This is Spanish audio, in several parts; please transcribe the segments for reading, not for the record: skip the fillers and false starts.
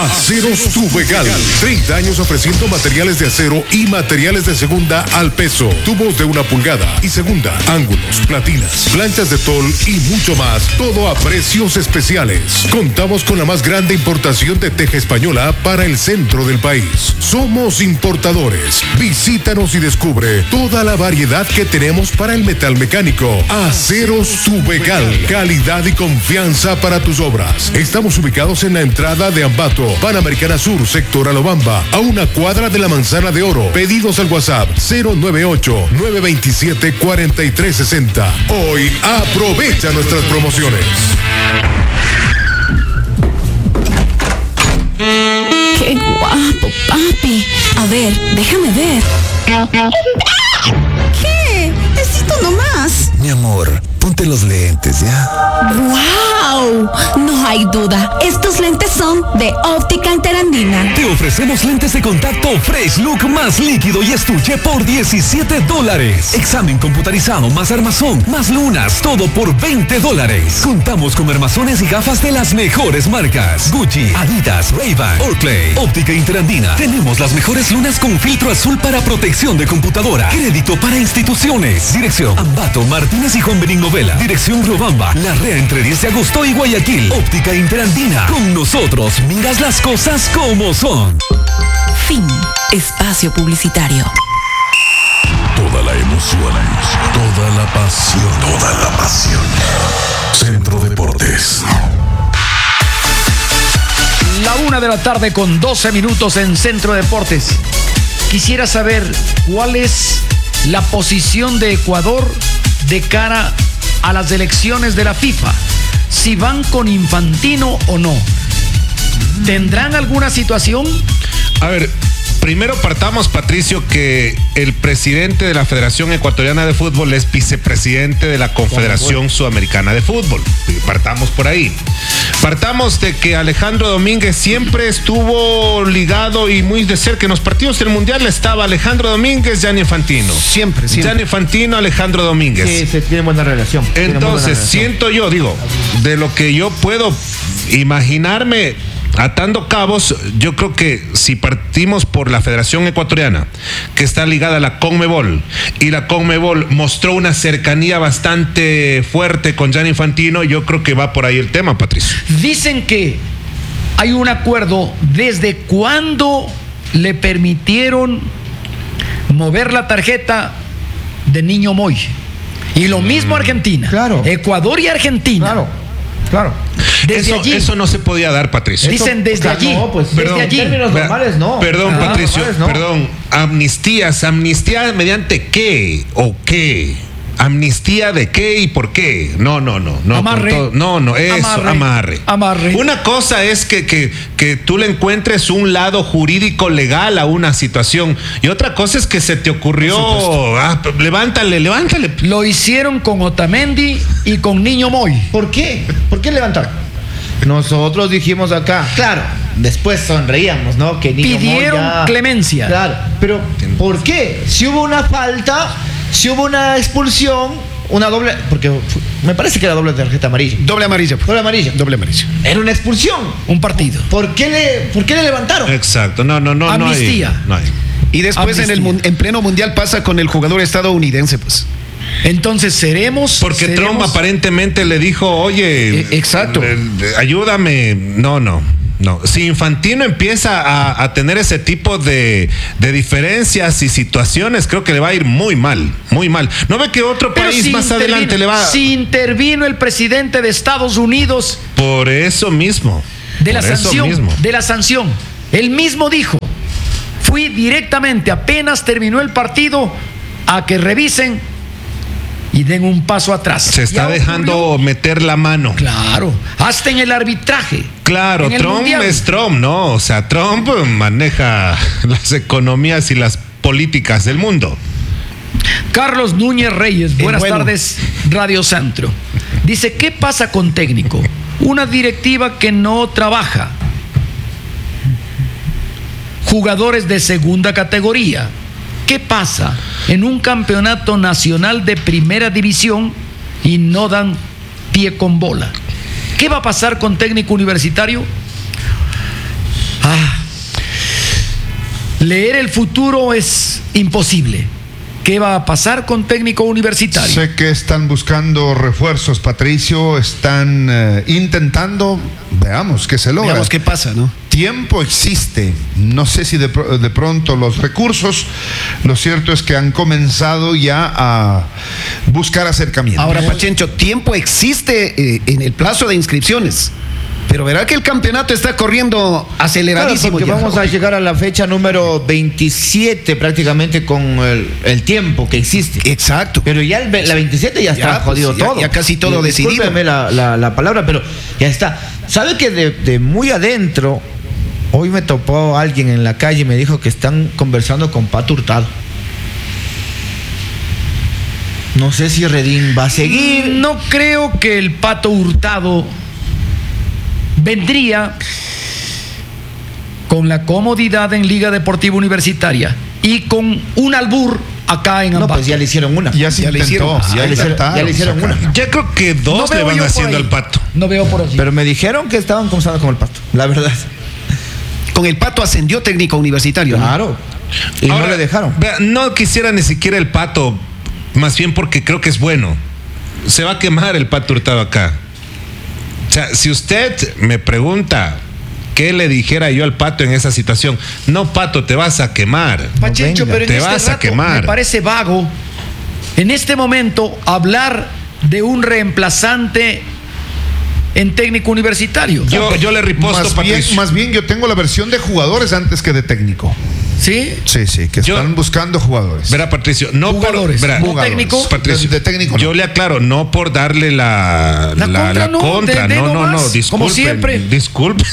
Aceros Tubegal. 30 años ofreciendo materiales de acero y materiales de segunda al peso. Tubos de 1 pulgada y segunda, ángulos, platinas, planchas de tol y mucho más. Todo a precios especiales. Contamos con la más grande importación de teja española para el centro del país. Somos importadores. Visítanos y descubre toda la variedad que tenemos para el metal mecánico. Aceros Tubegal. Calidad y confianza para tus obras. Estamos ubicados en la entrada de Ambato, Panamericana Sur, sector Alobamba, a 1 cuadra de la Manzana de Oro. Pedidos al WhatsApp 098-927-4360. Hoy aprovecha nuestras promociones. ¡Qué guapo, papi! A ver, déjame ver. ¿Qué? Necesito nomás. Mi amor, ponte los lentes, ¿ya? ¡Wow! No hay duda. Estos lentes son de Óptica Interandina. Te ofrecemos lentes de contacto Fresh Look más líquido y estuche por $17. Examen computarizado más armazón, más lunas, todo por $20. Contamos con armazones y gafas de las mejores marcas: Gucci, Adidas, Ray-Ban, Oakley. Óptica Interandina. Tenemos las mejores lunas con filtro azul para protección de computadora. Crédito para instituciones. Dirección: Ambato, Martínez y Juan Benigno Vela. Dirección: Riobamba, La Rea entre 10 de agosto y Guayaquil. Óptica Interandina. Con nosotros miras las cosas como son. Fin. Espacio publicitario. Toda la emoción, toda la pasión. Centro Deportes. La 1:00 con 12 minutos en Centro Deportes. Quisiera saber cuál es la posición de Ecuador de cara a las elecciones de la FIFA. Si van con Infantino o no. ¿Tendrán alguna situación? A ver, primero partamos, Patricio, que el presidente de la Federación Ecuatoriana de Fútbol es vicepresidente de la Confederación Sudamericana de Fútbol. Partamos por ahí. Partamos de que Alejandro Domínguez siempre estuvo ligado y muy de cerca. En los partidos del Mundial estaba Alejandro Domínguez, Gianni Infantino. Siempre. Gianni Infantino, Alejandro Domínguez. Sí, se tiene buena relación. Entonces, siento yo, de lo que yo puedo imaginarme, atando cabos, yo creo que si partimos por la Federación Ecuatoriana, que está ligada a la CONMEBOL, y la CONMEBOL mostró una cercanía bastante fuerte con Gianni Infantino, yo creo que va por ahí el tema, Patricio. Dicen que hay un acuerdo desde cuando le permitieron mover la tarjeta de Niño Moy. Y lo mismo Argentina. Claro. Ecuador y Argentina. Claro. Desde allí. Eso no se podía dar, Patricio. Dicen desde allí. No, pues desde allí. En términos normales no. Perdón, Patricio, normales, no. perdón. ¿Amnistía mediante qué o qué? ¿Amnistía de qué y por qué? No. Amarre. Amarre. Una cosa es que tú le encuentres un lado jurídico legal a una situación, y otra cosa es que se te ocurrió, levántale. Lo hicieron con Otamendi y con Niño Moy. ¿Por qué? ¿Por qué levantar? Nosotros dijimos acá, claro, después sonreíamos, ¿no? Que Niño pidieron Moy ya... clemencia. Claro, pero ¿por qué? Si hubo una falta, si hubo una expulsión, una doble, porque me parece que era doble tarjeta amarilla. Doble amarilla. Doble amarilla. Era una expulsión. Un partido. ¿Por qué le levantaron? Exacto, no. Amnistía. No hay. Y después en pleno mundial pasa con el jugador estadounidense, pues. Entonces seremos. Porque Trump aparentemente le dijo, oye, exacto, ayúdame. No. Si Infantino empieza a tener ese tipo de diferencias y situaciones, creo que le va a ir muy mal. ¿No ve que otro país más adelante le va? Si intervino el presidente de Estados Unidos. Por eso mismo. De la sanción. Él mismo dijo, fui directamente, apenas terminó el partido, a que revisen y den un paso atrás. Se está dejando meter la mano. Claro, hasta en el arbitraje. Claro, Trump es Trump, ¿no? O sea, Trump maneja las economías y las políticas del mundo. Carlos Núñez Reyes, buenas tardes, Radio Centro. Dice, ¿qué pasa con técnico? Una directiva que no trabaja. Jugadores de segunda categoría. ¿Qué pasa en un campeonato nacional de primera división y no dan pie con bola? ¿Qué va a pasar con técnico universitario? leer el futuro es imposible. ¿Qué va a pasar con Técnico Universitario? Sé que están buscando refuerzos, Patricio, están intentando, veamos qué se logra. Veamos qué pasa, ¿no? Tiempo existe, no sé si de pronto los recursos, lo cierto es que han comenzado ya a buscar acercamientos. Ahora, Pachencho, tiempo existe en el plazo de inscripciones. Pero verá que el campeonato está corriendo aceleradísimo. Claro, porque vamos a llegar a la fecha número 27 prácticamente con el tiempo que existe. Exacto. Pero ya la 27 ya está jodido todo. Ya casi todo decidido. Discúlpeme la palabra, pero ya está. ¿Sabe que de muy adentro, hoy me topó alguien en la calle y me dijo que están conversando con Pato Hurtado? No sé si Redín va a seguir. No creo que el Pato Hurtado vendría con la comodidad en Liga Deportiva Universitaria y con un albur acá en Ambato. No, pues ya le hicieron una. Ya se intentó, ya le hicieron una. Ya creo que dos No le veo van yo haciendo por ahí. al Pato. No veo por allí. Pero me dijeron que estaban conversando con el Pato, la verdad. Con el Pato ascendió Técnico Universitario, ¿no? Claro. Y Ahora, no le dejaron. vea, no quisiera ni siquiera el Pato, más bien porque creo que es bueno. Se va a quemar el Pato Hurtado acá. O sea, si usted me pregunta qué le dijera yo al Pato en esa situación, no, Pato, te vas a quemar. Pachencho, pero en te este vas a rato quemar. me parece vago en este momento hablar de un reemplazante en Técnico Universitario. Yo le riposto, Patricio. Más bien yo tengo la versión de jugadores antes que de técnico. ¿Sí? Sí, que están buscando jugadores. Verá, Patricio, no Jugadores, por, verá, no técnico. Patricio, de técnico no. yo le aclaro, no por darle la contra, de no, nomás, disculpe, como siempre. disculpe.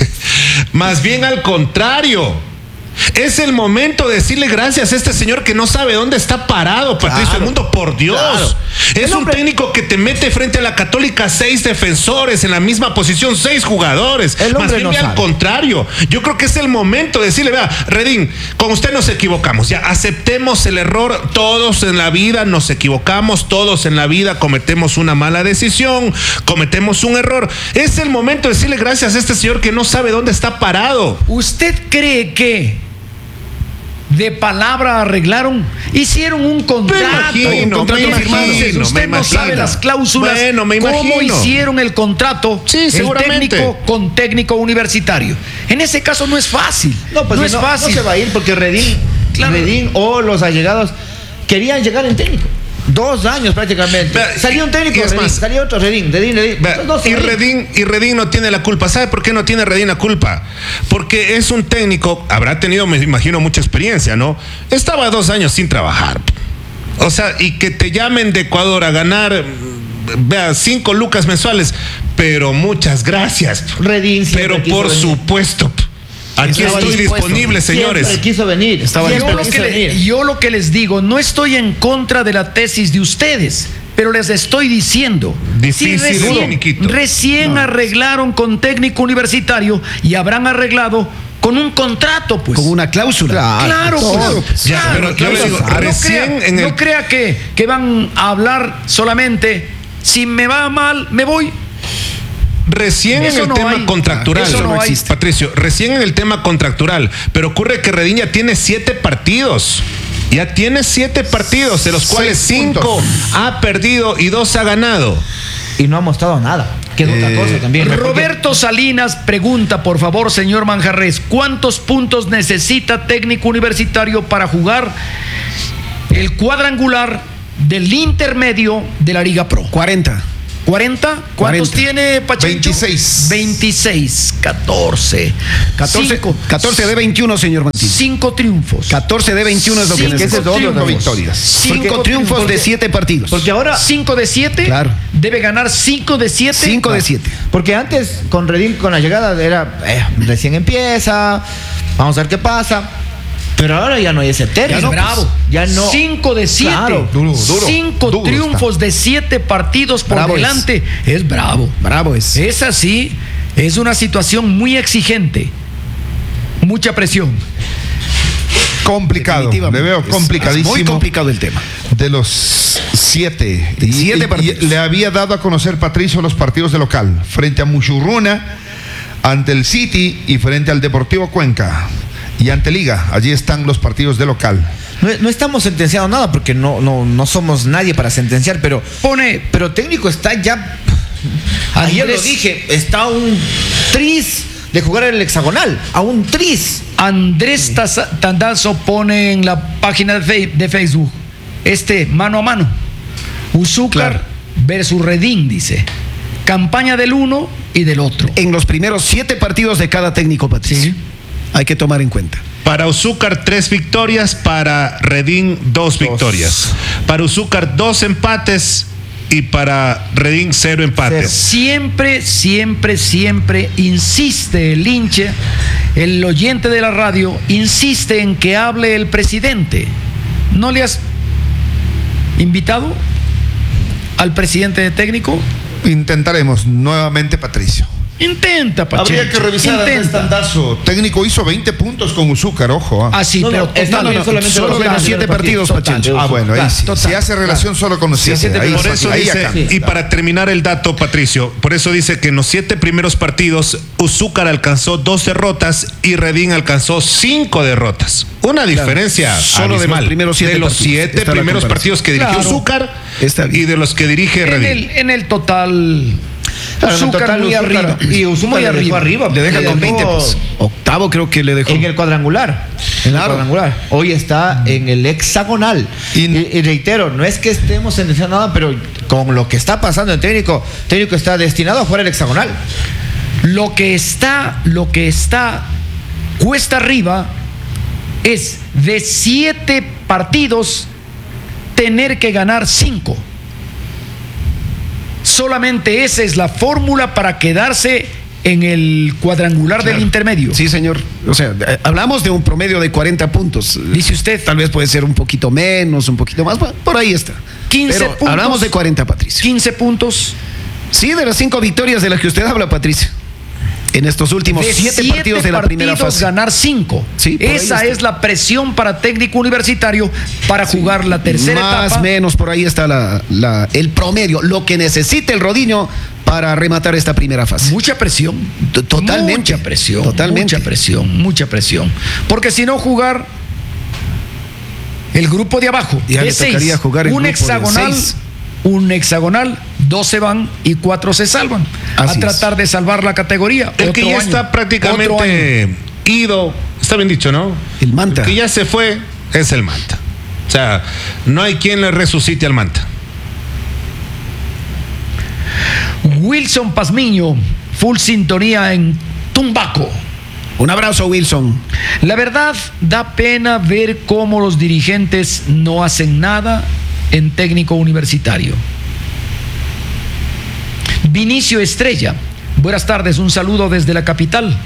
Más bien al contrario. Es el momento de decirle gracias a este señor que no sabe dónde está parado, Patricio del Mundo, por Dios. Claro. Es un técnico que te mete frente a la Católica 6 defensores, en la misma posición 6 jugadores. El hombre Más bien no ve al sabe. contrario. Yo creo que es el momento de decirle, vea, Redín, con usted nos equivocamos. Ya aceptemos el error. Todos en la vida nos equivocamos, todos en la vida cometemos una mala decisión, cometemos un error. Es el momento de decirle gracias a este señor que no sabe dónde está parado. ¿Usted cree que de palabra arreglaron? Hicieron un contrato. Me imagino, Usted no sabe las cláusulas. Bueno, me ¿Cómo imagino. hicieron el contrato? Sí, el seguramente. técnico con técnico universitario. En ese caso no es fácil. No, pues no es fácil. No se va a ir porque Redín o los allegados querían llegar en técnico. 2 años prácticamente. Vea, Salía un técnico, y es Redín, más, salía otro Redín. Vea, y Redín no tiene la culpa. ¿Sabe por qué no tiene Redín la culpa? Porque es un técnico, habrá tenido, me imagino, mucha experiencia, ¿no? Estaba 2 años sin trabajar. O sea, y que te llamen de Ecuador a ganar, vea, 5 lucas mensuales, pero muchas gracias. Redín siempre pero quiso por venir. supuesto. Aquí Estaba estoy dispuesto. disponible, señores. Siempre quiso venir. Yo lo que les digo, no estoy en contra de la tesis de ustedes, pero les estoy diciendo, Difícil, recién arreglaron con técnico universitario y habrán arreglado con un contrato, pues. Con una cláusula. Claro, pues. Ya, Claro, pero yo le digo, no crea que van a hablar solamente, si me va mal, me voy. Recién Eso en el no tema hay. contractual, Eso no hay. Patricio, recién en el tema contractural, pero ocurre que Redín ya tiene 7 partidos. Ya tiene 7 partidos, de los cuales 5 ha perdido y 2 ha ganado. Y no ha mostrado nada. Que es otra cosa también. Roberto Salinas pregunta, por favor, señor Manjarres, ¿cuántos puntos necesita técnico universitario para jugar el cuadrangular del intermedio de la Liga Pro? 40. ¿40? ¿Cuántos tiene Pachencho? 26. 26, 14. 14 de 21, señor Martín. 5 triunfos. 14 de 21 es lo que Cinco necesita. triunfos. victorias. 5 triunfos de 7 partidos. Porque ahora 5 de 7. Claro. Debe ganar 5 de 7. 5 de 7. Porque antes con Redín, con la llegada, era recién empieza, vamos a ver qué pasa. Pero ahora ya no hay ese término. Es bravo. Ya no. 5 de 7. Claro, duro. 5 Duro triunfos de 7 partidos por Bravo delante. Es bravo. Bravo es. Es así. Es una situación muy exigente. Mucha presión. Complicado. Le veo Es complicadísimo. muy complicado el tema. De los 7. De 7 partidos. Le había dado a conocer Patricio los partidos de local. Frente a Muchurruna, ante el City y frente al Deportivo Cuenca. y ante Liga. Allí están los partidos de local. No estamos sentenciando nada porque no somos nadie para sentenciar, pero técnico está ya. Ayer lo dije, está a un tris de jugar en el hexagonal, a un tris. Andrés Tandazo pone en la página de Facebook mano a mano. Uzúcar versus Redín, dice. Campaña del uno y del otro. En los primeros 7 partidos de cada técnico, Patricio. Sí. Hay que tomar en cuenta. Para Uzúcar 3 victorias, para Redín 2 victorias. Para Uzúcar 2 empates y para Redín 0 empates. Siempre insiste el hincha, el oyente de la radio, insiste en que hable el presidente. ¿No le has invitado al presidente de técnico? Intentaremos nuevamente, Patricio. Intenta, Pacheco. Habría que revisar el Tandazo. Técnico hizo 20 puntos con Uzúcar, ojo. Sí, pero solo de los 7 partidos, Pacheco. Bueno, ahí sí. Si hace relación solo con los 7. Por eso dice, y para terminar el dato, Patricio, por eso dice que en los 7 primeros partidos, Uzúcar alcanzó 2 derrotas y Redín alcanzó 5 derrotas. Una diferencia solo de los primeros 7 partidos. De los 7 primeros partidos que dirigió Uzúcar y de los que dirige Redín. En el total... Uzúcar muy arriba. Y Uzúcar le dejó arriba. Le deja con 20. Pues. Octavo creo que le dejó. En el cuadrangular. Hoy está en el hexagonal. Y reitero, no es que estemos sentenciando nada, pero con lo que está pasando en técnico está destinado a jugar el hexagonal. Lo que está cuesta arriba es de 7 partidos tener que ganar 5. Solamente esa es la fórmula para quedarse en el cuadrangular del intermedio. Sí, señor. O sea, hablamos de un promedio de 40 puntos. Dice usted. Tal vez puede ser un poquito menos, un poquito más. Por ahí está. 15 puntos. Hablamos de 40, Patricio. 15 puntos. Sí, de las 5 victorias de las que usted habla, Patricio. En estos últimos 7 partidos de la primera fase. Ganar 5. Sí, esa es la presión para técnico universitario para jugar la tercera etapa. Más o menos por ahí está el promedio, lo que necesita el Rodiño para rematar esta primera fase. Mucha presión. Totalmente. Mucha presión. Totalmente. Mucha presión. Porque si no jugar el grupo de abajo, ya le tocaría jugar el grupo hexagonal. De 6. Un hexagonal, 2 se van y 4 se salvan. Así a tratar de salvar la categoría. El que ya está prácticamente ido, está bien dicho, ¿no? El Manta. El que ya se fue es el Manta. O sea, no hay quien le resucite al Manta. Wilson Pazmiño, full sintonía en Tumbaco. Un abrazo, Wilson. La verdad, da pena ver cómo los dirigentes no hacen nada en técnico universitario. Vinicio Estrella, buenas tardes, un saludo desde la capital.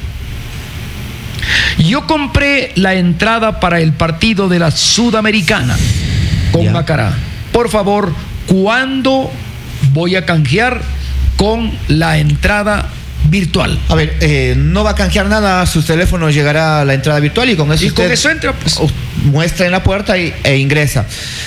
Yo compré la entrada para el partido de la Sudamericana con Macará. Por favor, ¿cuándo voy a canjear con la entrada virtual? A ver, no va a canjear nada, a sus teléfonos llegará la entrada virtual y con eso entra, pues. Muestra en la puerta e ingresa.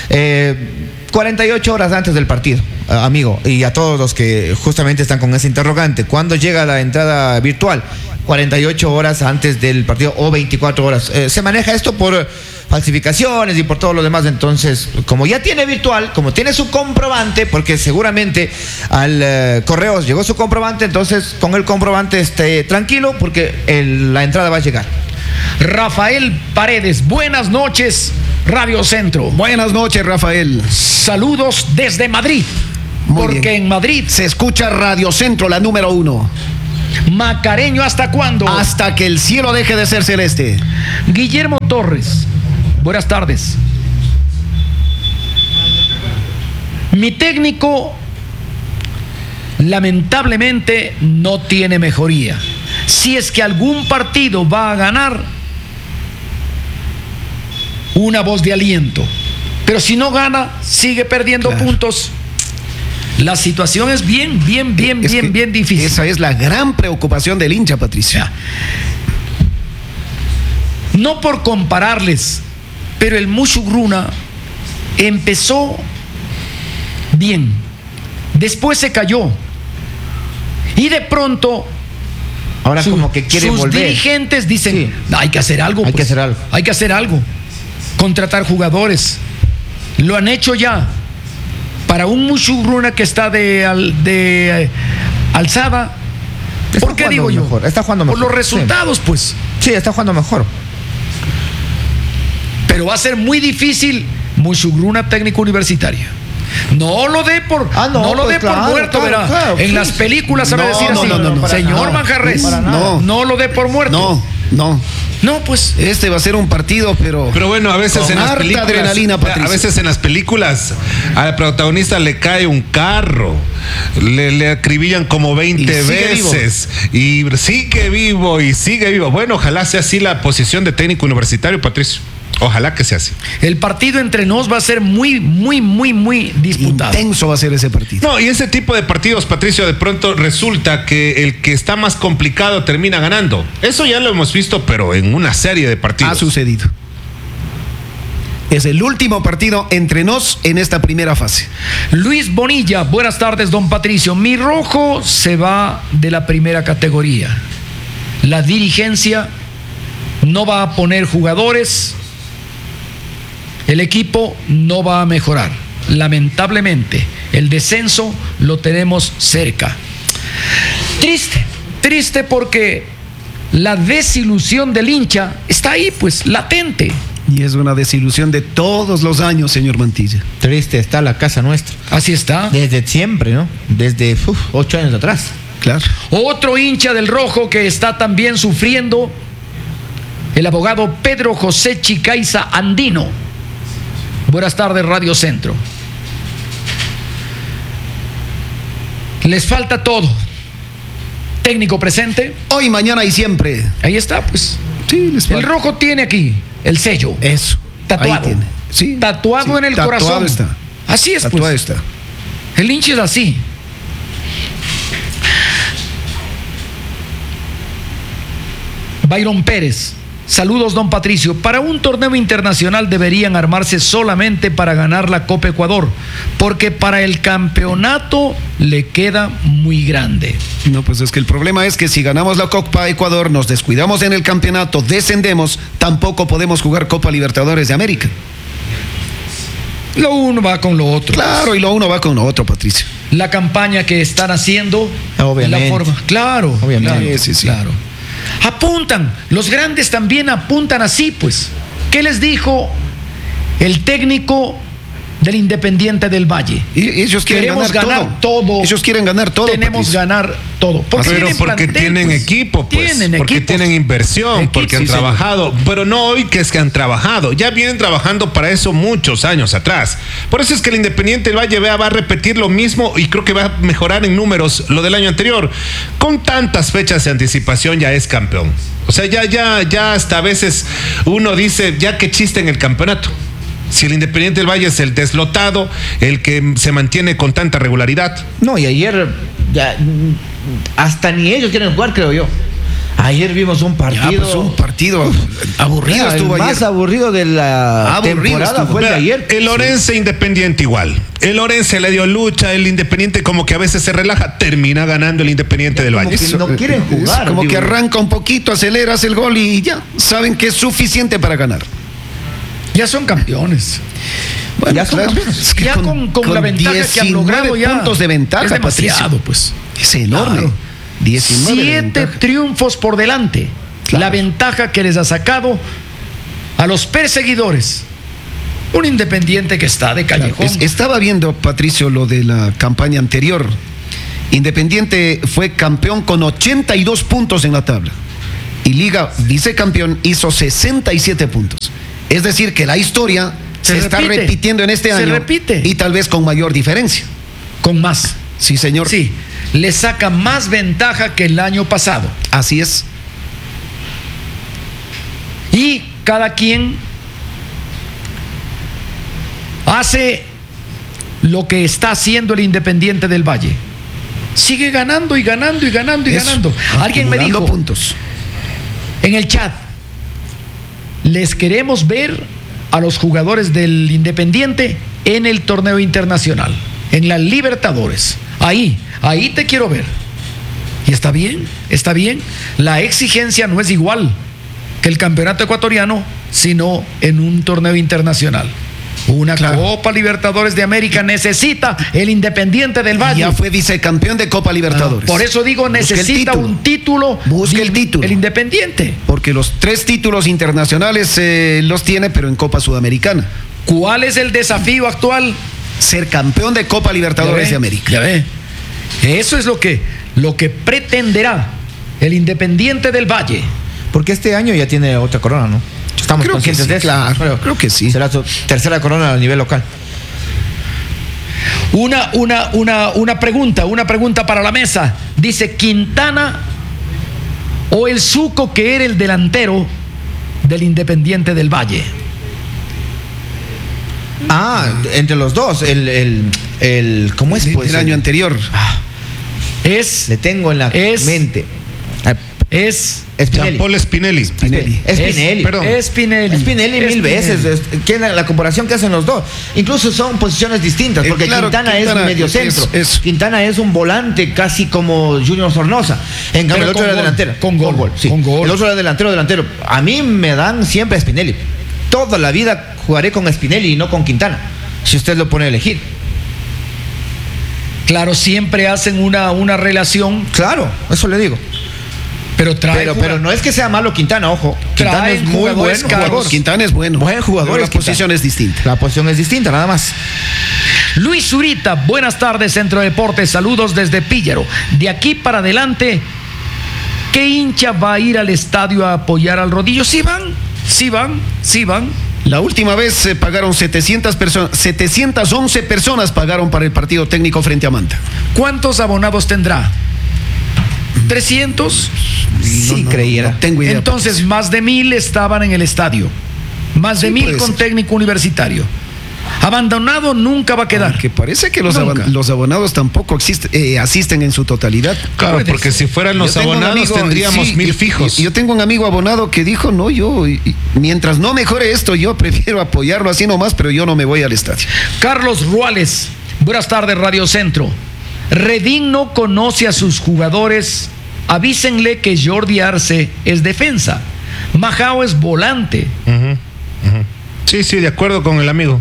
48 horas antes del partido, amigo, y a todos los que justamente están con ese interrogante, ¿cuándo llega la entrada virtual? 48 horas antes del partido o 24 horas. Se maneja esto por falsificaciones y por todo lo demás. Entonces, como ya tiene virtual, como tiene su comprobante, porque seguramente al correo llegó su comprobante, entonces con el comprobante esté tranquilo porque la entrada va a llegar. Rafael Paredes, buenas noches, Radio Centro. Buenas noches, Rafael. Saludos desde Madrid. Muy bien. En Madrid se escucha Radio Centro, la número 1. Macareño, ¿hasta cuándo? Hasta que el cielo deje de ser celeste. Guillermo Torres, buenas tardes. Mi técnico lamentablemente no tiene mejoría. Si es que algún partido va a ganar, una voz de aliento. Pero si no gana, sigue perdiendo puntos. La situación es bien difícil. Esa es la gran preocupación del hincha, Patricia. No por compararles, pero el Musugruna empezó bien. Después se cayó. Y de pronto Ahora como que quiere sus volver. dirigentes dicen, Sí. "No, hay que hacer algo. Hay que hacer algo. Hay que hacer algo. Contratar jugadores. Lo han hecho ya. Para un Mushugruna que está de alzada. Está ¿Por qué jugando digo yo? mejor, está jugando Por mejor, los resultados, pues. Sí, está jugando mejor. Pero va a ser muy difícil Mushugruna técnico universitario. No lo dé por, no lo pues dé por claro, muerto, claro, verá. claro, en sí. las películas sabe No, decir no, así. no, no, para Señor nada. Manjarres, Para nada. no lo dé por muerto. No. No, pues. Este va a ser un partido, pero bueno, a veces con en las harta películas, adrenalina, Patricio. a veces en las películas al protagonista le cae un carro, le acribillan como 20 Y sigue veces y sigue vivo. Bueno, ojalá sea así la posición de técnico universitario, Patricio. Ojalá que sea así. El partido entre nos va a ser muy, muy, muy, muy disputado. Intenso va a ser ese partido. No, y ese tipo de partidos, Patricio, de pronto resulta que el que está más complicado termina ganando. Eso ya lo hemos visto, pero en una serie de partidos. Ha sucedido. Es el último partido entre nos en esta primera fase. Luis Bonilla, buenas tardes, don Patricio. Mi rojo se va de la primera categoría. La dirigencia no va a poner jugadores. El equipo no va a mejorar. Lamentablemente, el descenso lo tenemos cerca. Triste porque la desilusión del hincha está ahí, pues, latente. Y es una desilusión de todos los años, señor Mantilla. Triste está la casa nuestra. Así está. Desde siempre, ¿no? Desde 8 años atrás. Claro. Otro hincha del rojo que está también sufriendo, el abogado Pedro José Chicaiza Andino. Buenas tardes, Radio Centro. Les falta todo. Técnico presente. Hoy, mañana y siempre. Ahí está, pues. Sí, les El falta. rojo tiene aquí el sello. Eso. Tatuado. Ahí tiene. Sí. Tatuado Sí, en el tatuado corazón. está. Así es, Tatuado pues. está. El hincha es así. Byron Pérez. Saludos, don Patricio. Para un torneo internacional deberían armarse solamente para ganar la Copa Ecuador, porque para el campeonato le queda muy grande. No, pues es que el problema es que si ganamos la Copa Ecuador, nos descuidamos en el campeonato, descendemos, tampoco podemos jugar Copa Libertadores de América. Lo uno va con lo otro. Claro, y lo uno va con lo otro, Patricio. La campaña que están haciendo, Obviamente. la forma. Claro, Obviamente. claro, Sí. claro. Apuntan, los grandes también apuntan así, pues. ¿Qué les dijo el técnico del Independiente del Valle? Y ellos quieren Queremos ganar todo. Ellos quieren ganar todo. Tenemos Patricio. ganar todo. Pero tienen porque plantel, tienen pues. equipo, pues. Tienen porque equipos. tienen inversión, Equipos, porque han sí, señor. trabajado. Pero no hoy que es que han trabajado. Ya vienen trabajando para eso muchos años atrás. Por eso es que el Independiente del Valle va a repetir lo mismo y creo que va a mejorar en números lo del año anterior. Con tantas fechas de anticipación ya es campeón. O sea, ya hasta a veces uno dice, ya que chiste en el campeonato. Si el Independiente del Valle es el deslotado, el que se mantiene con tanta regularidad. No, y ayer ya, hasta ni ellos quieren jugar, creo yo. Ayer vimos un Ya, partido. pues, un partido aburrido Mira, estuvo el ayer. más aburrido de la Aburrido temporada estuvo. fue el de Vea, ayer. el Orense Independiente igual. El Orense le dio lucha, el Independiente como que a veces se relaja, termina ganando el Independiente del como Valle. que no quieren Es jugar. como digo. que arranca un poquito, aceleras el gol y ya saben que es suficiente para ganar. Ya son campeones. Bueno, Ya son campeones. Es que Ya con la ventaja que han 19 logrado ya. puntos de ventaja, es demasiado, Patricio. pues. Es enorme. Claro. 19 de 7 ventaja. triunfos por delante. Claro. La ventaja que les ha sacado a los perseguidores. Un Independiente que está de callejón. Estaba viendo, Patricio, lo de la campaña anterior. Independiente fue campeón con 82 puntos en la tabla. Y Liga vicecampeón hizo 67 puntos. Es decir, que la historia se está repite. repitiendo en este Se año. repite. Y tal vez con mayor diferencia. Con más. Sí, señor. Sí, le saca más ventaja que el año pasado. Así es. Y cada quien hace lo que está haciendo el Independiente del Valle. Sigue ganando y ganando y ganando y Eso, ganando. Alguien me acumulando dijo puntos. en el chat, les queremos ver a los jugadores del Independiente en el torneo internacional, en la Libertadores. Ahí te quiero ver. Y está bien. La exigencia no es igual que el campeonato ecuatoriano, sino en un torneo internacional. Una Copa Libertadores de América necesita el Independiente del Valle. Ya fue vicecampeón de Copa Libertadores. Por eso digo, necesita un título. Busque el título. El Independiente. Porque los 3 títulos internacionales los tiene, pero en Copa Sudamericana. ¿Cuál es el desafío actual? Ser campeón de Copa Libertadores de América. Ya ve. Eso es lo que pretenderá el Independiente del Valle. Porque este año ya tiene otra corona, ¿no? Estamos conscientes de eso. Claro, creo que sí. Será su tercera corona a nivel local. Una pregunta para la mesa. Dice Quintana o el Zuco, que era el delantero del Independiente del Valle. Entre los dos, ¿cómo es? Pues el año anterior. Le tengo en la mente. Es Jean-Paul Spinelli. Spinelli. Spinelli mil veces. La comparación que hacen los dos. Incluso son posiciones distintas, porque Quintana es medio centro. Quintana es un volante casi como Junior Sornosa. En cambio, el otro era delantero. Con gol. Sí. El otro era delantero. A mí me dan siempre a Spinelli. Toda la vida jugaré con Spinelli y no con Quintana, si usted lo pone a elegir. Claro, siempre hacen una relación. Claro, eso le digo. Pero no es que sea malo Quintana, ojo. Quintana es muy buen jugador. Quintana es bueno. Buen jugador. La posición es distinta. La posición es distinta, nada más. Luis Zurita, buenas tardes, Centro Deportes. Saludos desde Píllaro. De aquí para adelante, ¿qué hincha va a ir al estadio a apoyar al Rodillo? Sí van. La última vez pagaron 700 personas, 711 personas pagaron para el partido técnico frente a Manta. ¿Cuántos abonados tendrá? ¿300? Sí, creyera. No tengo idea. Entonces, más de 1,000 estaban en el estadio. Más de 1,000 con técnico universitario. Abandonado nunca va a quedar. Que parece que los abonados tampoco asisten en su totalidad. Claro, porque si fueran los abonados tendríamos 1,000 fijos. Yo tengo un amigo abonado que dijo, no, mientras no mejore esto, yo prefiero apoyarlo así nomás, pero yo no me voy al estadio. Carlos Ruales, buenas tardes, Radio Centro. Redín no conoce a sus jugadores. Avísenle que Jordi Arce es defensa. Majao es volante. Sí, de acuerdo con el amigo.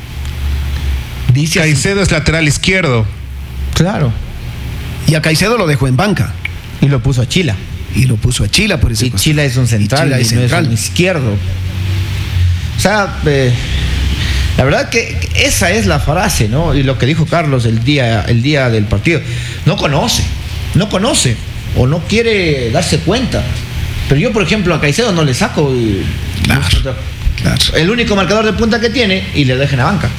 Dice Caicedo es lateral izquierdo. Claro. Y a Caicedo lo dejó en banca. Y lo puso a Chila. Por ese y Chila es un central, no es un izquierdo. O sea, la verdad que esa es la frase, ¿no? Y lo que dijo Carlos el día del partido. No conoce o no quiere darse cuenta. Pero yo, por ejemplo, a Caicedo no le saco. Claro. El único marcador de punta que tiene y le deja en la banca.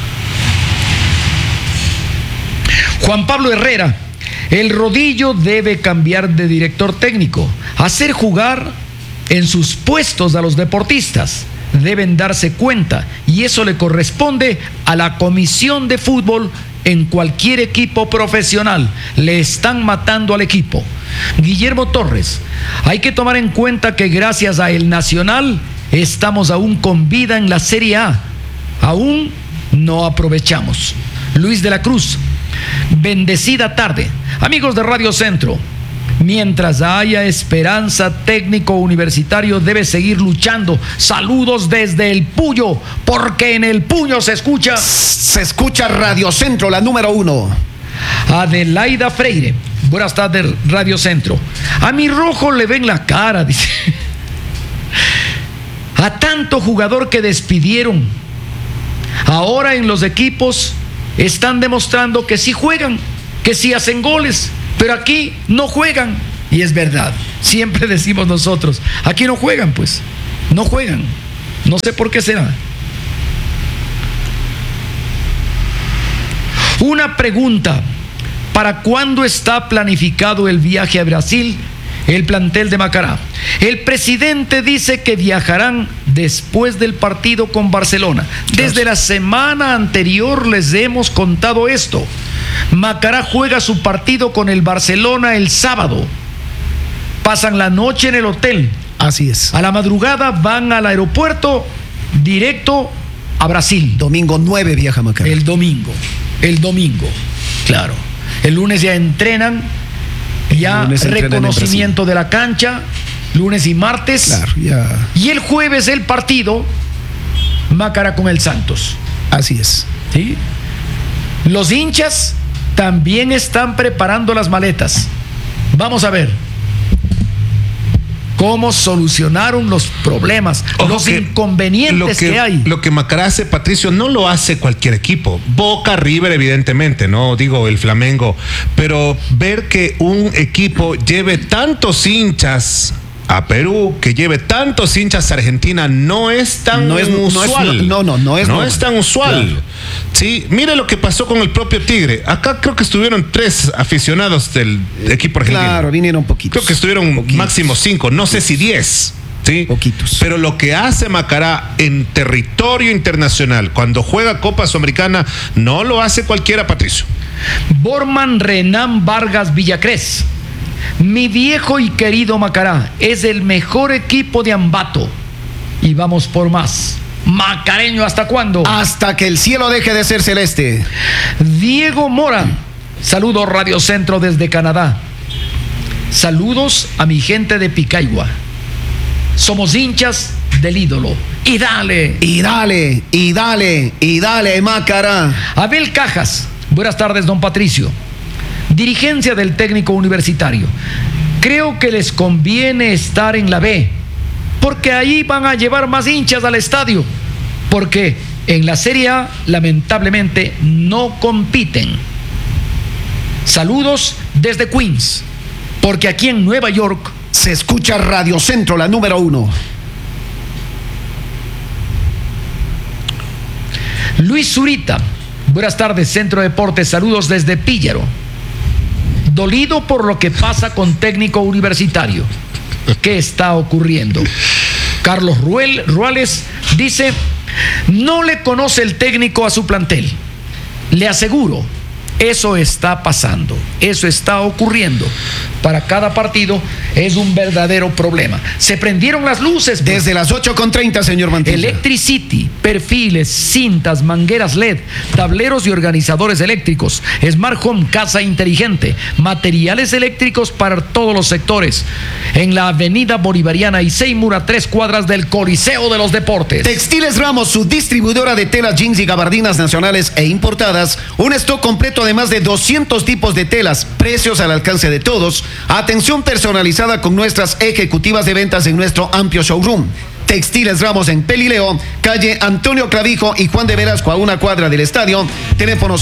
Juan Pablo Herrera, el Rodillo debe cambiar de director técnico, hacer jugar en sus puestos a los deportistas. Deben darse cuenta y eso le corresponde a la comisión de fútbol en cualquier equipo profesional. Le están matando al equipo. Guillermo Torres, hay que tomar en cuenta que gracias a El Nacional estamos aún con vida en la Serie A. Aún no aprovechamos. Luis de la Cruz, bendecida tarde. Amigos de Radio Centro, mientras haya esperanza, técnico universitario debe seguir luchando. Saludos desde El Puyo, porque en El Puño se escucha Radio Centro, la número 1. Adelaida Freire, buenas tardes, Radio Centro. A mi rojo le ven la cara, dice. A tanto jugador que despidieron, ahora en los equipos están demostrando que sí juegan, que sí hacen goles, pero aquí no juegan. Y es verdad, siempre decimos nosotros, aquí no juegan, pues, no juegan. No sé por qué será. Una pregunta: ¿para cuándo está planificado el viaje a Brasil, el plantel de Macará? El presidente dice que viajarán después del partido con Barcelona. Desde la semana anterior les hemos contado esto. Macará juega su partido con el Barcelona el sábado. Pasan la noche en el hotel. Así es. A la madrugada van al aeropuerto directo a Brasil. Domingo 9 viaja Macará. El domingo, claro. El lunes ya entrenan Ya Lunes entrenan en reconocimiento de la cancha, lunes y martes. Claro, ya. Y el jueves el partido, Macará con el Santos. Así es. ¿Sí? Los hinchas también están preparando las maletas. Vamos a ver cómo solucionaron los problemas, los inconvenientes que hay. Lo que Macará hace, Patricio, no lo hace cualquier equipo. Boca, River, evidentemente, no digo el Flamengo, pero ver que un equipo lleve tantos hinchas a Perú, que lleve tantos hinchas a Argentina, no es tan usual. No es tan usual. Claro. Sí, mire lo que pasó con el propio Tigre. Acá creo que estuvieron 3 aficionados del equipo argentino. Claro, vinieron poquitos. Creo que estuvieron máximo 5, no sé si 10. ¿Sí? Poquitos. Pero lo que hace Macará en territorio internacional, cuando juega Copa Sudamericana, no lo hace cualquiera, Patricio. Borman Renan Vargas Villacrés. Mi viejo y querido Macará es el mejor equipo de Ambato. Y vamos por más. Macareño, ¿hasta cuándo? Hasta que el cielo deje de ser celeste. Diego Mora. Saludos Radio Centro desde Canadá. Saludos a mi gente de Picaigua. Somos hinchas del ídolo. Y dale. Y dale, y dale, y dale, Macará. Abel Cajas. Buenas tardes, don Patricio. Dirigencia del técnico universitario. Creo que les conviene estar en la B, porque ahí van a llevar más hinchas al estadio, porque en la Serie A lamentablemente no compiten. Saludos desde Queens, porque aquí en Nueva York se escucha Radio Centro, la número 1. Luis Zurita. Buenas tardes, Centro Deportes. Saludos desde Píllaro. Dolido por lo que pasa con técnico universitario. ¿Qué está ocurriendo? Carlos Ruales dice: no le conoce el técnico a su plantel. Le aseguro, eso está pasando, eso está ocurriendo. Para cada partido es un verdadero problema. Se prendieron las luces. Desde las 8:30, señor Mantilla. Electricity, perfiles, cintas, mangueras LED, tableros y organizadores eléctricos, Smart Home, casa inteligente, materiales eléctricos para todos los sectores. En la avenida Bolivariana y Seymour, a 3 cuadras del Coliseo de los Deportes. Textiles Ramos, su distribuidora de telas, jeans y gabardinas nacionales e importadas. Un stock completo de más de 200 tipos de telas, precios al alcance de todos. Atención personalizada con nuestras ejecutivas de ventas en nuestro amplio showroom. Textiles Ramos en Pelileo, calle Antonio Clavijo y Juan de Velasco, a 1 cuadra del estadio. Teléfono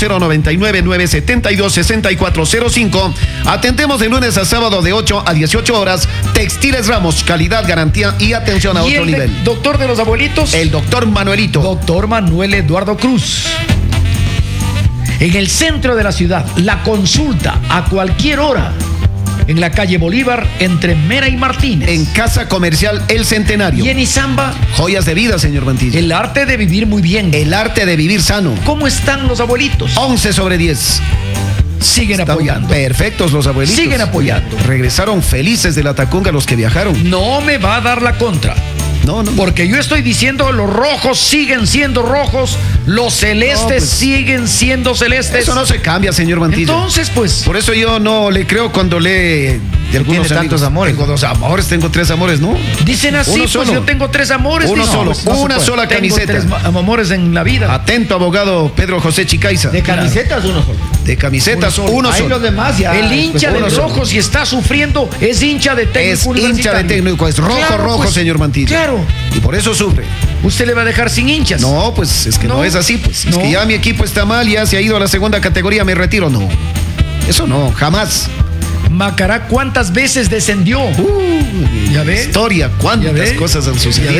099-972-6405. Atendemos de lunes a sábado de 8 a 18 horas. Textiles Ramos, calidad, garantía y atención a otro nivel. Doctor de los abuelitos. El doctor Manuelito. Doctor Manuel Eduardo Cruz. En el centro de la ciudad, la consulta a cualquier hora. En la calle Bolívar, entre Mera y Martínez. En Casa Comercial El Centenario. Y en Izamba, joyas de vida, señor Mantilla. El arte de vivir muy bien. El arte de vivir sano. ¿Cómo están los abuelitos? 11/10. Siguen apoyando. Perfectos los abuelitos. Siguen apoyando. Regresaron felices de la Tacunga los que viajaron. No me va a dar la contra. No. Porque yo estoy diciendo, los rojos siguen siendo rojos, los celestes siguen siendo celestes. Eso no se cambia, señor Mantilla. Entonces, pues. Por eso yo no le creo cuando lee de algunos tantos amores. Tengo 2 amores, tengo 3 amores, ¿no? Dicen así, uno pues solo. yo tengo 3 amores. Uno dice, solo, no, una sola camiseta. Tengo 3 amores en la vida. Atento, abogado Pedro José Chicaiza. De camisetas, uno solo. De camisetas, uno Ahí solo. los demás ya. El hincha del rojo, si está sufriendo, es hincha de técnico. Es hincha de técnico, es rojo, claro, rojo, pues, señor Mantilla. Claro. Y por eso sufre. ¿Usted le va a dejar sin hinchas? No, pues es que no es así, pues. Es que ya mi equipo está mal, ya se ha ido a la segunda categoría, me retiro. No. Eso no, jamás. Macará, ¿cuántas veces descendió? ¿Ya ve? Historia, cuántas cosas han sucedido.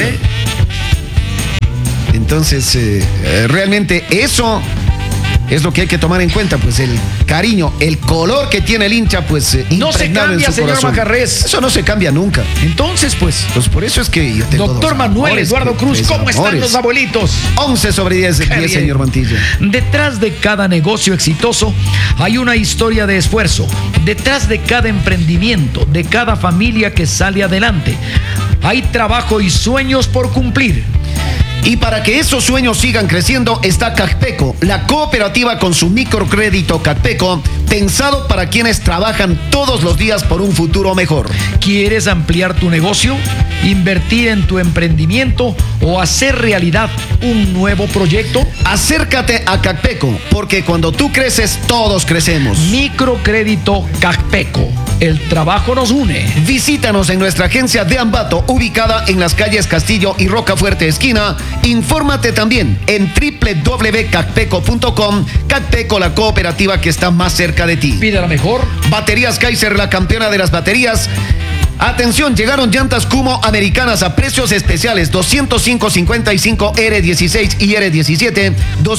Entonces, realmente eso es lo que hay que tomar en cuenta, pues el cariño, el color que tiene el hincha, pues no se cambia, señor Macarrés. Eso no se cambia nunca. Entonces, pues por eso es que yo tengo doctor Manuel Eduardo Cruz, ¿cómo están los abuelitos? 11/10, señor Mantilla. Detrás de cada negocio exitoso hay una historia de esfuerzo. Detrás de cada emprendimiento, de cada familia que sale adelante, hay trabajo y sueños por cumplir. Y para que esos sueños sigan creciendo está Cacpeco, la cooperativa con su microcrédito Cacpeco, pensado para quienes trabajan todos los días por un futuro mejor. ¿Quieres ampliar tu negocio, invertir en tu emprendimiento o hacer realidad un nuevo proyecto? Acércate a Cacpeco, porque cuando tú creces, todos crecemos. Microcrédito Cacpeco. El trabajo nos une. Visítanos en nuestra agencia de Ambato, ubicada en las calles Castillo y Rocafuerte esquina. Infórmate también en www.cacpeco.com. Cacpeco, la cooperativa que está más cerca de ti. Pide la mejor. Baterías Kaiser, la campeona de las baterías. Atención, llegaron llantas Kumo americanas a precios especiales: 205.55 R16 y R17,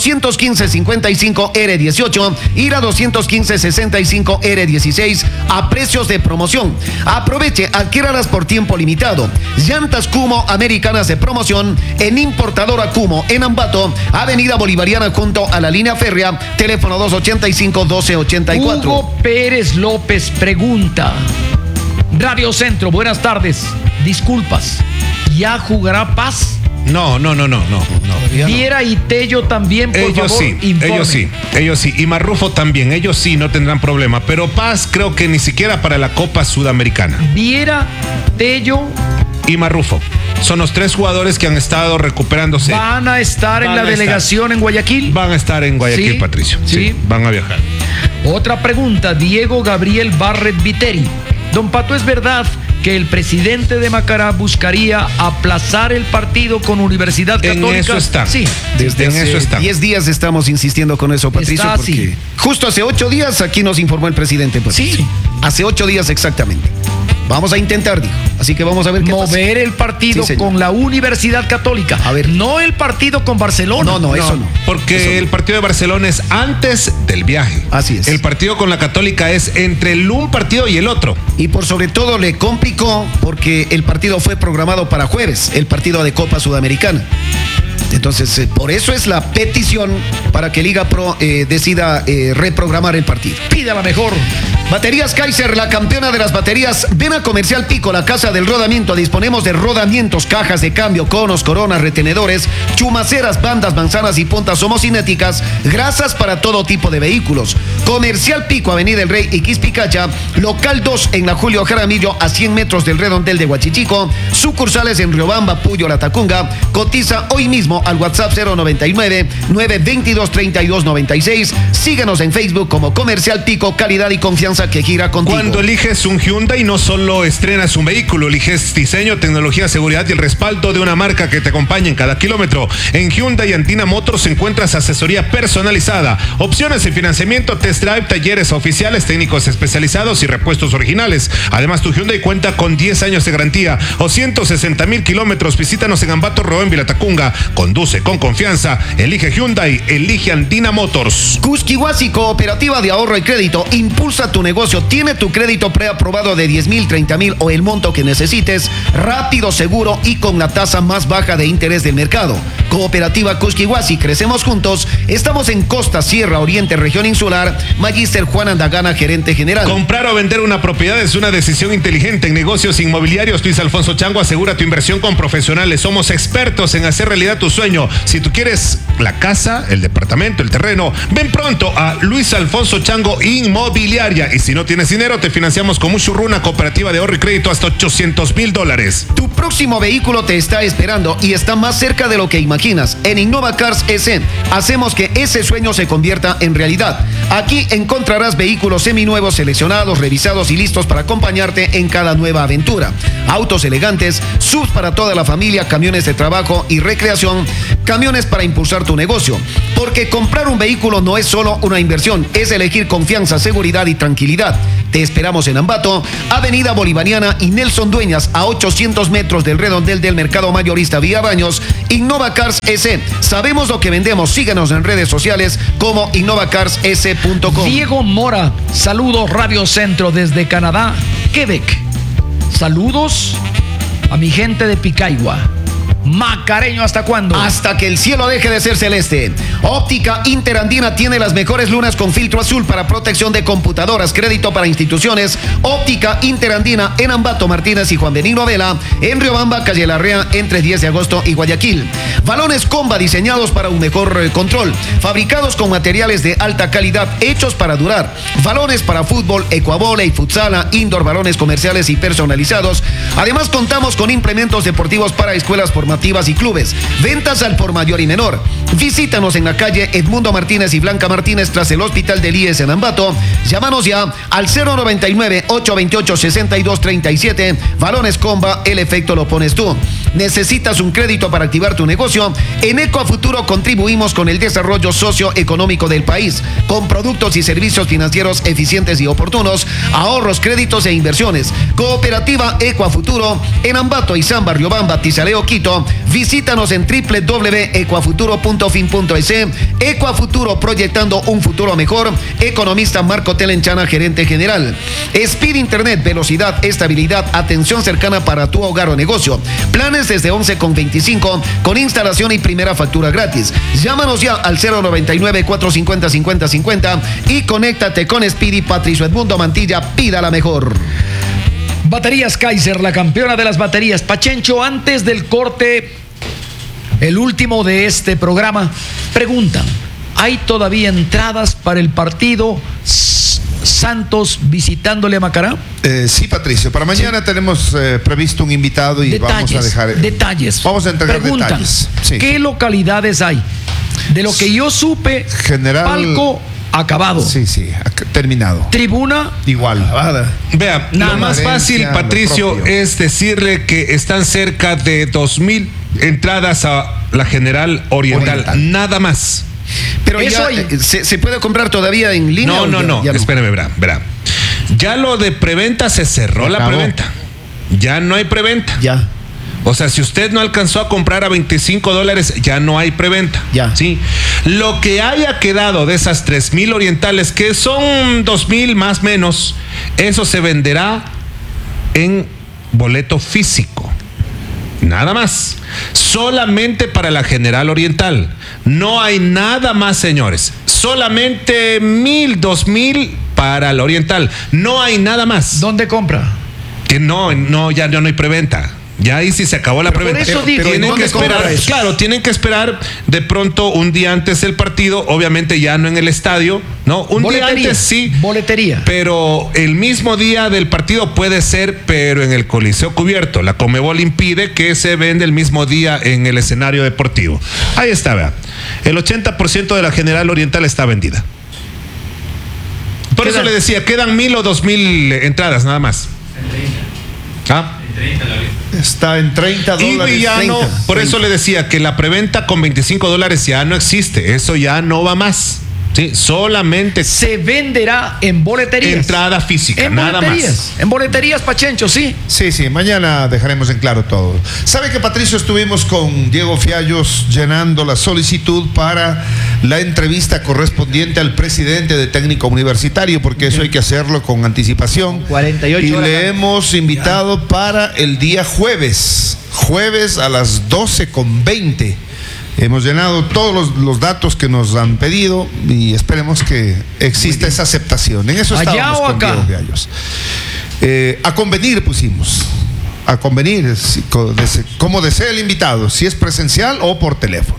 215.55 R18 y la 215.65 R16 a precios de promoción. Aproveche, adquiéralas por tiempo limitado. Llantas Kumo americanas de promoción en Importadora Kumo en Ambato, Avenida Bolivariana junto a la línea férrea, teléfono 285-1284. Hugo Pérez López pregunta: Radio Centro, buenas tardes. Disculpas, ¿ya jugará Paz? No. Viera y Tello también, por Ellos favor, sí, informe. ellos sí. Y Marrufo también, ellos sí, no tendrán problema. Pero Paz creo que ni siquiera para la Copa Sudamericana. Viera, Tello Y Marrufo. Son los 3 jugadores que han estado recuperándose. ¿Van a estar en la delegación en Guayaquil? Van a estar en Guayaquil, ¿Sí? Patricio. Sí. Van a viajar. Otra pregunta, Diego Gabriel Barret Viteri. Don Pato, ¿es verdad que el presidente de Macará buscaría aplazar el partido con Universidad Católica? En eso está. Sí. Desde hace 10 días estamos insistiendo con eso, Patricio, Está porque así. justo hace 8 días aquí nos informó el presidente, Patricio. Sí. Hace 8 días exactamente. Vamos a intentar, dijo. Así que vamos a ver qué pasa. Mover el partido Sí, señor. con la Universidad Católica. A ver. No el partido con Barcelona. No, eso no. Porque Eso no. el partido de Barcelona es antes del viaje. Así es. El partido con la Católica es entre un partido y el otro. Y por sobre todo le complicó porque el partido fue programado para jueves, el partido de Copa Sudamericana. Entonces, por eso es la petición para que Liga Pro decida reprogramar el partido. Pida la mejor. Baterías Kaiser, la campeona de las baterías. Ven a Comercial Pico, la casa del rodamiento. Disponemos de rodamientos, cajas de cambio, conos, coronas, retenedores, chumaceras, bandas, manzanas y puntas homocinéticas, grasas para todo tipo de vehículos. Comercial Pico, Avenida El Rey y Quispicacha, local 2 en la Julio Jaramillo, a 100 metros del redondel de Huachichico, sucursales en Riobamba, Puyo, La Tacunga. Cotiza hoy mismo al WhatsApp 099-922-3296. Síguenos en Facebook como Comercial Pico, calidad y confianza que gira contigo. Cuando eliges un Hyundai, no solo estrenas un vehículo, eliges diseño, tecnología, seguridad y el respaldo de una marca que te acompaña en cada kilómetro. En Hyundai Antina Motors encuentras asesoría personalizada, opciones de financiamiento, test drive, talleres oficiales, técnicos especializados y repuestos originales. Además, tu Hyundai cuenta con 10 años de garantía o 160,000 kilómetros. Visítanos en Ambato, Roen, Vilatacunga. Conduce con confianza. Elige Hyundai, elige Antina Motors. Cusquihuasi, cooperativa de ahorro y crédito. Impulsa tu negocio. Tiene tu crédito preaprobado de 10,000, 30,000 o el monto que necesites. Rápido, seguro y con la tasa más baja de interés del mercado. Cooperativa Cusquihuasi, crecemos juntos. Estamos en Costa, Sierra, Oriente, Región Insular. Magíster Juan Andagana, gerente general. Comprar o vender una propiedad es una decisión inteligente. En negocios inmobiliarios, Luis Alfonso Chango asegura tu inversión con profesionales. Somos expertos en hacer realidad tu sueño. Si tú quieres la casa, el departamento, el terreno, ven pronto a Luis Alfonso Chango Inmobiliaria. Y si no tienes dinero, te financiamos con Mushurru, una cooperativa de ahorro y crédito hasta $800,000. Tu próximo vehículo te está esperando y está más cerca de lo que imaginas. En Innova Cars S hacemos que ese sueño se convierta en realidad. Aquí encontrarás vehículos seminuevos seleccionados, revisados y listos para acompañarte en cada nueva aventura. Autos elegantes, SUVs para toda la familia, camiones de trabajo y recreación, camiones para impulsar tu negocio. Porque comprar un vehículo no es solo una inversión, es elegir confianza, seguridad y tranquilidad. Te esperamos en Ambato, Avenida Bolivariana y Nelson Dueñas, a 800 metros del redondel del Mercado Mayorista Vía Baños. Innova Cars S. Sabemos lo que vendemos. Síguenos en redes sociales como innovacarss.com. Diego Mora, saludos Radio Centro desde Canadá, Quebec. Saludos a mi gente de Picaigua. Macareño, ¿hasta cuándo? Hasta que el cielo deje de ser celeste. Óptica Interandina tiene las mejores lunas con filtro azul para protección de computadoras, crédito para instituciones. Óptica Interandina en Ambato, Martínez y Juan Benigno Vela, en Riobamba, calle Larrea, entre 10 de agosto y Guayaquil. Balones Comba diseñados para un mejor control, fabricados con materiales de alta calidad, hechos para durar. Balones para fútbol, ecuavóley, futsala, indoor, balones comerciales y personalizados. Además contamos con implementos deportivos para escuelas formativas y clubes. Ventas al por mayor y menor. Visítanos en la calle Edmundo Martínez y Blanca Martínez tras el Hospital del IES en Ambato. Llámanos ya al 099-828-6237. Balones Comba, el efecto lo pones tú. ¿Necesitas un crédito para activar tu negocio? En Ecuafuturo contribuimos con el desarrollo socioeconómico del país, con productos y servicios financieros eficientes y oportunos, ahorros, créditos e inversiones. Cooperativa Ecuafuturo en Ambato, Izamba, Riobamba, Tizaleo, Quito. Visítanos en www.ecuafuturo.fin.es. Ecuafuturo, proyectando un futuro mejor. Economista Marco Telenchana, gerente general. Speed Internet, velocidad, estabilidad, atención cercana para tu hogar o negocio. Planes desde 11,25 con instalación y primera factura gratis. Llámanos ya al 099-450-5050 y conéctate con Speedy. Patricio Edmundo Mantilla, pida la mejor. Baterías Kaiser, la campeona de las baterías. Pachencho, antes del corte, el último de este programa, preguntan, ¿hay todavía entradas para el partido Santos visitándole a Macará? Sí, Patricio. Para mañana tenemos previsto un invitado y detalles, vamos a dejar... detalles. Vamos a entregar Preguntan, detalles. Sí. ¿qué localidades hay? De lo que yo supe, General... palco acabado. Sí, terminado. Tribuna igual. Vea, lo más fácil, Patricio, es decirle que están cerca de 2,000 entradas a la General Oriental. Nada más. Pero eso ya ¿se puede comprar todavía en línea? No. Espéreme, verá. Ya lo de preventa se cerró la preventa. Ya no hay preventa. Ya. O sea, si usted no alcanzó a comprar a $25, ya no hay preventa. Ya. Sí. Lo que haya quedado de esas 3,000 orientales, que son 2,000 más o menos, eso se venderá en boleto físico. Nada más. Solamente para la General Oriental. No hay nada más, señores. Solamente 1,000, 2,000 para la Oriental. No hay nada más. ¿Dónde compra? Que ya no hay preventa. Ya ahí sí se acabó la preventa. Por eso digo, tienen que esperar, claro, tienen que esperar de pronto un día antes del partido, obviamente ya no en el estadio, ¿no? Un día antes sí. Boletería. Pero el mismo día del partido puede ser, pero en el Coliseo cubierto. La Conmebol impide que se venda el mismo día en el escenario deportivo. Ahí está, vea. El 80% de la General Oriental está vendida. Por eso le decía, quedan 1,000 o 2,000 entradas nada más. ¿Ah? Está en $30. Y ya 30, no, por 30. Eso le decía que la preventa con $25 ya no existe. Eso ya no va más. Sí, solamente se venderá en boleterías. Entrada física, nada más. En boleterías, Pachencho, sí. Sí, mañana dejaremos en claro todo. ¿Sabe que, Patricio, estuvimos con Diego Fiallos llenando la solicitud para la entrevista correspondiente al presidente de técnico universitario? Porque eso hay que hacerlo con anticipación. 48 y horas. le hemos invitado para el día jueves a las 12:20. Hemos llenado todos los datos que nos han pedido y esperemos que exista esa aceptación. En eso estábamos con Diego Fiallos. A convenir pusimos. A convenir, como desea el invitado, si es presencial o por teléfono.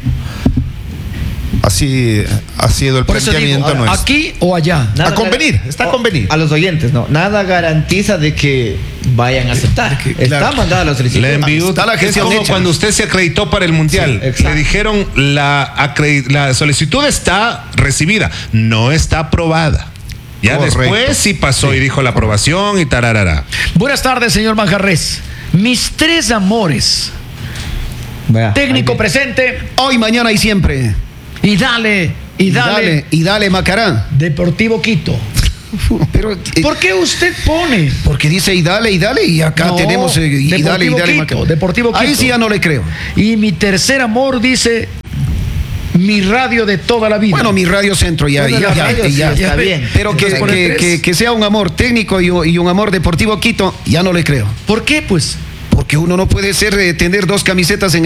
Así ha sido el planteamiento nuestro. ¿Aquí o allá? Nada a convenir, está a convenir. A los oyentes, no. Nada garantiza de que vayan a aceptar. Está mandada la solicitud. Le envió, es como cuando usted se acreditó para el Mundial. Sí, le dijeron, la solicitud está recibida, no está aprobada. Ya correcto. Después sí pasó y dijo la aprobación y tararara. Buenas tardes, señor Manjarres. Mis 3 amores. Técnico presente. Hoy, mañana y siempre. Y dale, Macará. Deportivo Quito. Pero, ¿por qué usted pone? Porque dice y dale, y acá tenemos y dale, Quito, Deportivo Quito. Ahí sí ya no le creo. Y mi tercer amor dice mi radio de toda la vida. Bueno, mi radio centro ya está bien. Pero que sea un amor técnico y un amor Deportivo Quito, ya no le creo. ¿Por qué, pues? Porque uno no puede tener 2 camisetas en